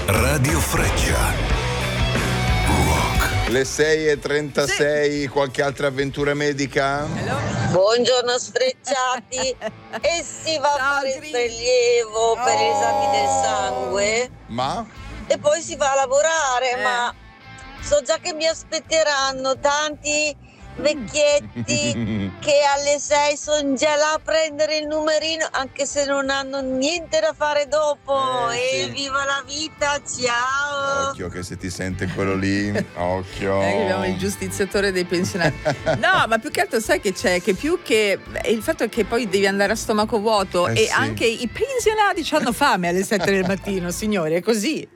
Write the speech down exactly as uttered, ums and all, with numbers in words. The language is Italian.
Radio Freccia. Le sei e trentasei, sì. Qualche altra avventura medica? Hello. Buongiorno sfrecciati. E si va Ciao, a fare il Cri. prelievo Oh. per esami del sangue Ma? e poi si va a lavorare, Eh. ma so già che mi aspetteranno tanti vecchietti che alle sei sono già là a prendere il numerino, anche se non hanno niente da fare dopo. Eh, E sì. viva la vita, ciao! Occhio che se ti sente quello lì, occhio. Eh, abbiamo il giustiziatore dei pensionati. No, ma più che altro sai che c'è? Che più che il fatto è che poi devi andare a stomaco vuoto Eh, e sì. anche i pensionati hanno fame alle sette del mattino, signori, è così.